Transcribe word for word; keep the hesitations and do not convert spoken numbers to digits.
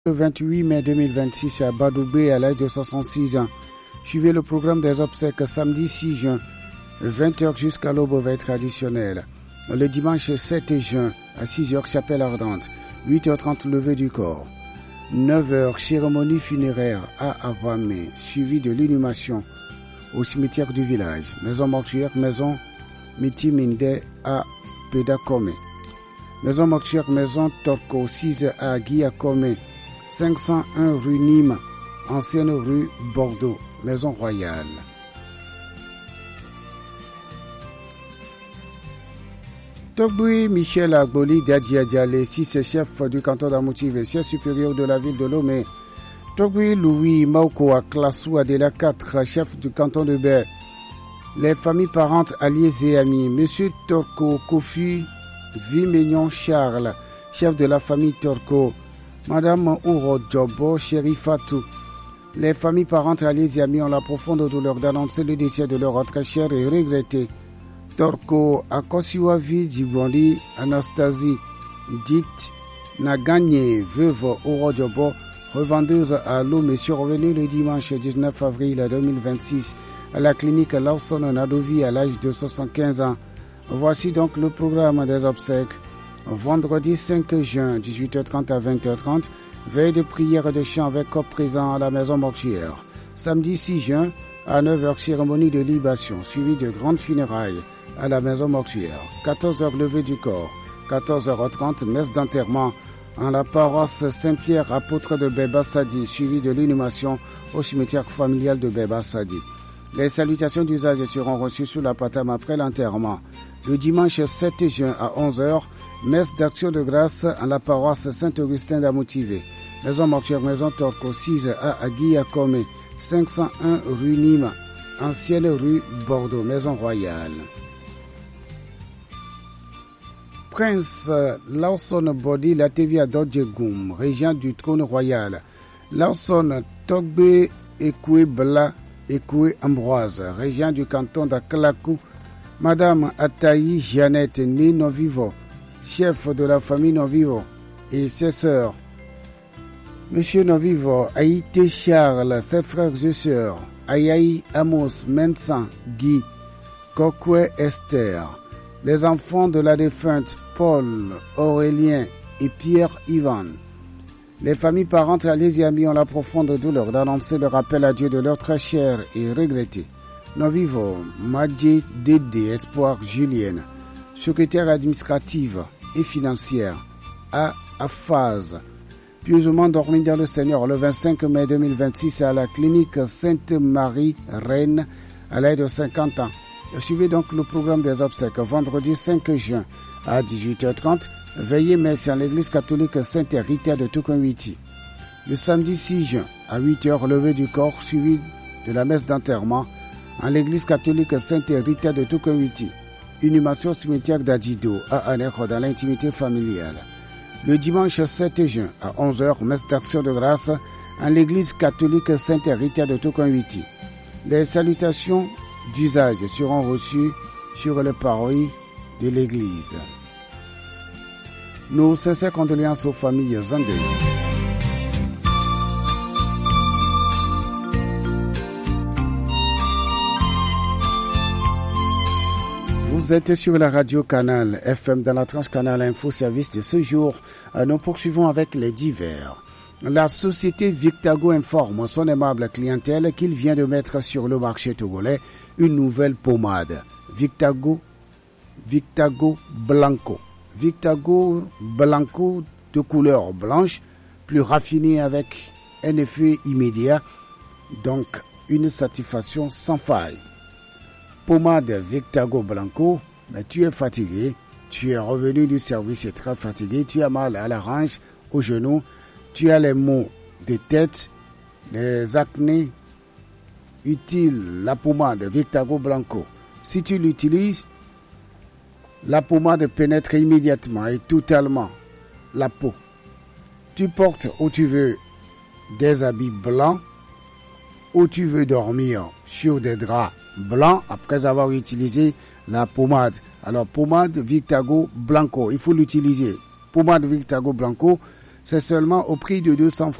Le vingt-huit mai deux mille vingt-six à Badoubé à l'âge de soixante-six ans. Suivez le programme des obsèques samedi six juin, vingt heures jusqu'à l'aube veille traditionnelle. Le dimanche sept juin à six heures, chapelle ardente, huit heures trente levée du corps. neuf heures, cérémonie funéraire à Avamé, suivi de l'inhumation au cimetière du village. Maison mortuaire, maison Mitiminde à Pédakome. Maison mortuaire, maison Torko, six à Guiakome. cinq cent un rue Nîmes, ancienne rue Bordeaux, Maison Royale. Togboui Michel Agboli Dadia Dialé, six chef du canton d'Amoutive, chef supérieur de la ville de Lomé. Togboui Louis Mauko à Klassou Adela quatre, chef du canton de Baie. Les familles parentes, alliés et amis. Monsieur Torko Kofi Vimignon Charles, chef de la famille Torko. Madame Ouro Djobo, chérie Fatou. Les familles parentes, alliés et amis ont la profonde douleur d'annoncer le décès de leur très cher et regretté Torko Akosiwavi Djibondi Anastasie, dite Naganye, veuve Ouro Djobo, revendeuse à Lomé, survenue le dimanche dix-neuf avril deux mille vingt-six à la clinique Lawson Nadovi à l'âge de soixante-quinze ans. Voici donc le programme des obsèques. Vendredi cinq juin, dix-huit heures trente à vingt heures trente, veille de prière de chant avec corps présent à la maison mortuaire. Samedi six juin, à neuf heures, cérémonie de libation, suivie de grandes funérailles à la maison mortuaire. quatorze heures, levée du corps. quatorze heures trente, messe d'enterrement en la paroisse Saint-Pierre, apôtre de Beba Sadi, suivie de l'inhumation au cimetière familial de Beba Sadi. Les salutations d'usage seront reçues sous la patame après l'enterrement. Le dimanche sept juin à onze heures, messe d'action de grâce en la paroisse Saint-Augustin d'Amoutive. Maison mortuaire, maison Torko, six à Aguiakome, cinq cent un rue Nîmes, ancienne rue Bordeaux, Maison Royale. Prince Lawson Bodi Latevia Dodjegoum, régent du trône royal. Lawson Togbe Ekwe Bla Ekwe Ambroise, régent du canton d'Aklakou. Madame Ataï Jeannette née non-vivo, chef de la famille non-vivo, et ses sœurs. Monsieur non-vivo, Haïté Charles, ses frères et sœurs, Ayaï Amos, Mensan, Guy, Kokwe Esther. Les enfants de la défunte, Paul, Aurélien et Pierre Ivan. Les familles parentes, alliés et amis ont la profonde douleur d'annoncer le rappel à Dieu de leur très cher et regretté non-vivo, Madji Dédé Espoir Julienne, secrétaire administrative et financière à Afaz, pieusement dormi dans le Seigneur le vingt-cinq mai deux mille vingt-six à la clinique Sainte-Marie Reine à l'âge de cinquante ans. Suivez donc le programme des obsèques vendredi cinq juin à dix-huit heures trente, veillée messe en l'église catholique Sainte-Rita de Tokonwiti. Le samedi six juin à huit heures, levée du corps suivi de la messe d'enterrement en l'église catholique Sainte-Rita de Tokonwiti. Inhumation au cimetière d'Adido à Anejo dans l'intimité familiale. Le dimanche sept juin à onze heures, messe d'action de grâce en l'église catholique Sainte-Rita de Tokonwiti. Les salutations d'usage seront reçues sur le parvis de l'église. Nos sincères condoléances aux familles endeuillées. Vous êtes sur la radio Canal F M dans la tranche Canal Info Service de ce jour. Nous poursuivons avec les divers. La société Victago informe son aimable clientèle qu'il vient de mettre sur le marché togolais une nouvelle pommade. Victago, Victago Blanco. Victago Blanco de couleur blanche, plus raffinée avec un effet immédiat, donc une satisfaction sans faille. Pommade Victago Blanco, mais tu es fatigué, tu es revenu du service et très fatigué, tu as mal à la hanche, au genou, tu as les maux de tête, les acnés, utile la pommade Victago Blanco. Si tu l'utilises, la pommade pénètre immédiatement et totalement la peau. Tu portes où tu veux des habits blancs, où tu veux dormir sur des draps blancs après avoir utilisé la pommade. Alors, pommade Victago Blanco, il faut l'utiliser. Pommade Victago Blanco, C'est seulement au prix de deux cents francs